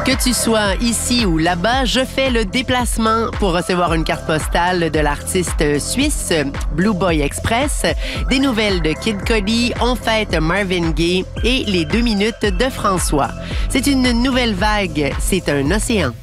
Que tu sois ici ou là-bas, je fais le déplacement pour recevoir une carte postale de l'artiste suisse Blue Boy Express, des nouvelles de Kid Cudi, On fête Marvin Gaye et les 2 minutes de François. C'est une nouvelle vague, c'est un océan.